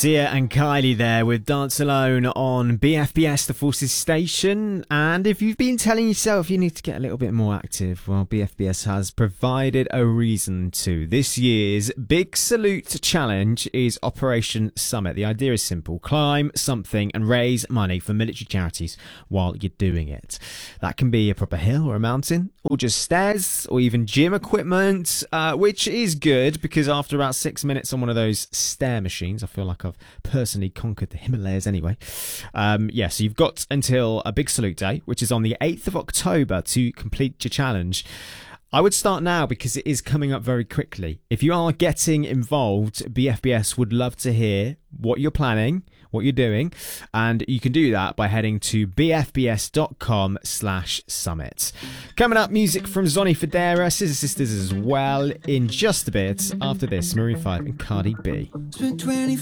Sia and Kylie there with Dance Alone on BFBS, the Forces station. And if you've been telling yourself you need to get a little bit more active, well, BFBS has provided a reason to. This year's Big Salute Challenge is Operation Summit. The idea is simple: climb something and raise money for military charities while you're doing it. That can be a proper hill or a mountain, or just stairs, or even gym equipment, which is good because after about 6 minutes on one of those stair machines, I feel like I've personally conquered the Himalayas anyway. So you've got until a Big Salute Day, which is on the 8th of October, to complete your challenge. I would start now because it is coming up very quickly. If you are getting involved, BFBS would love to hear what you're planning, what you're doing, and you can do that by heading to bfbs.com/summit. Coming up, music from Zonny Fodera, Scissor Sisters as well, in just a bit after this, Maroon 5 and Cardi B.